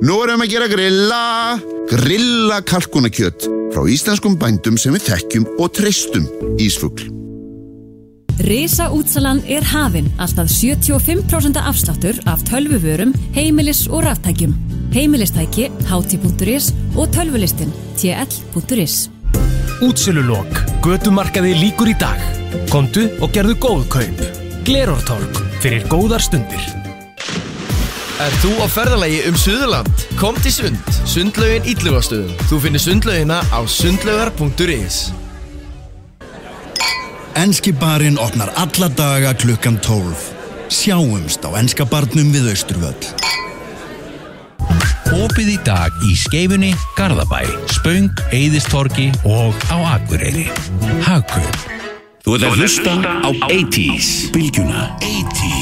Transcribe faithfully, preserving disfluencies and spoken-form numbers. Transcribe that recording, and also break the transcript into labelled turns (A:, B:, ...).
A: Nú erum að gera grilla, grilla kalkunakjöt frá íslenskum bændum sem við þekkjum og treystum, Ísfugl.
B: Risa útsalan er hafin, alltaf sjötíu og fimm prósent afsláttur af tölvuvörum, heimilis og raftækjum. Heimilistæki, hátíð punktur is og tölvulistin, t l punktur is.
C: Útsölulok, götumarkaði líkur í dag. Komdu og gerðu góð kaup. Glerártorg, fyrir góðar stundir.
D: Er þú á ferðalagi um Suðurland? Kom til Sund, Sundlaugin Illugastöðum. Þú finnir sundlaugina á sundlaugar punktur is.
E: Enski barinn opnar alla daga klukkan tólf. Sjáumst á enska barnum við Austurvöll.
F: Opið í dag í Skeifunni, Garðabæ, Spöng, Eiðistorgi og á Akureyri. Hagkaup.
G: Þú ert að hlusta á eighties, bylgjuna. eighties.